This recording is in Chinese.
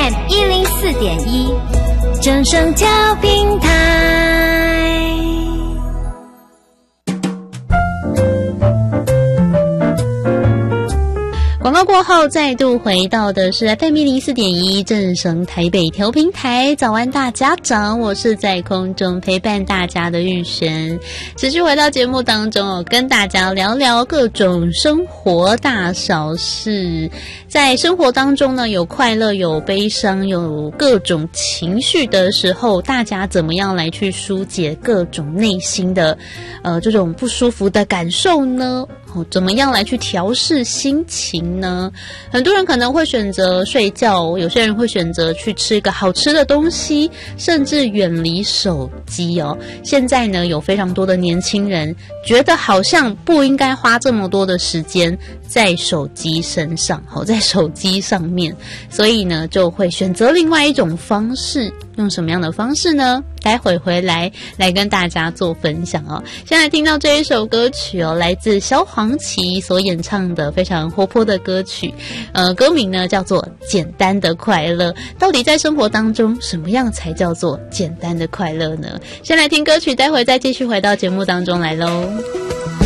FM 104.1，正声调频台。广告过后，再度回到的是 FM 104.1正声台北调频台。早安大家长，我是在空中陪伴大家的玉璇。持续回到节目当中跟大家聊聊各种生活大小事。在生活当中呢，有快乐，有悲伤，有各种情绪的时候，大家怎么样来去疏解各种内心的这种不舒服的感受呢？怎么样来去调适心情呢？很多人可能会选择睡觉，有些人会选择去吃一个好吃的东西，甚至远离手机哦。现在呢，有非常多的年轻人觉得好像不应该花这么多的时间在手机身上，在手机上面，所以呢，就会选择另外一种方式。用什么样的方式呢？待会回来跟大家做分享哦。现在听到这一首歌曲哦，来自萧煌奇所演唱的非常活泼的歌曲，歌名呢叫做《简单的快乐》。到底在生活当中，什么样才叫做简单的快乐呢？先来听歌曲，待会再继续回到节目当中来咯。